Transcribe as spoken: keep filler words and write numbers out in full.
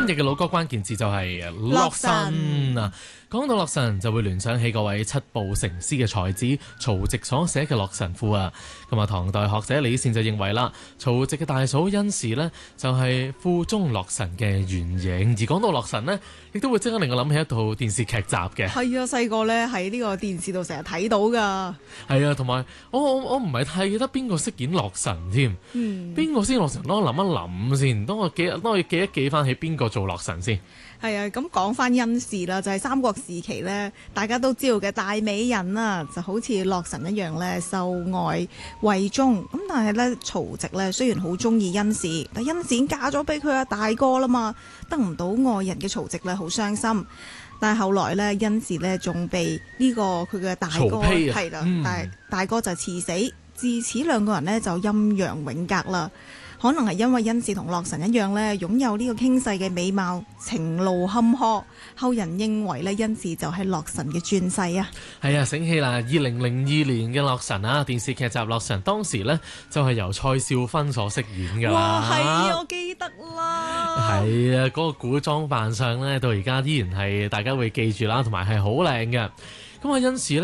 日嘅老歌關鍵字就係洛神啊！講到洛神，就會聯想起嗰位七步成詩嘅才子曹植所寫嘅《洛神賦》啊。咁啊，唐代學者李善就認為啦，曹植嘅大嫂甄氏呢，就係賦中洛神嘅原型。而講到洛神呢，亦都會即刻令我諗起一套電視劇集嘅。 係啊，細個咧喺呢個電視度成日睇到噶。 係啊，同埋我我我唔係太記得邊個飾演洛神添。 嗯， 邊個先洛神？等我諗一諗先。當我記，當我記一記翻起邊個做洛神先。 係啊，咁講翻甄氏啦，就係三國時期咧，大家都知道嘅大美人啦，就好似洛神一樣咧，秀外慧中。咁但係咧，曹植咧雖然好中意甄氏，但甄氏已經嫁咗俾佢阿大哥啦嘛，得唔到愛人嘅曹植咧好傷心。但係後來咧，甄氏咧仲被呢個佢嘅大哥係啦，大、嗯、大哥就刺死，自此兩個人咧就陰陽永隔啦。可能係因為甄氏同洛神一樣咧，擁有呢個傾世嘅美貌，情路坎坷，後人認為咧甄氏就係洛神嘅轉世啊。係啊，醒起啦，二零零二年嘅洛神啊，電視劇集《洛神》當時呢就係由蔡少芬所飾演㗎。 哇，係啊，我記得啦。 係啊，嗰、那個古裝扮相呢，到而家依然係大家會記住啦，同埋係好靚嘅。咁啊，甄氏呢。